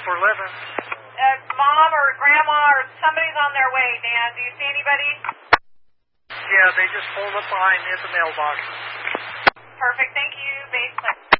for a living. Mom or Grandma or somebody's on their way, Dan. Do you see anybody? Yeah, they just pulled up behind me at the mailbox. Perfect. Thank you, Base.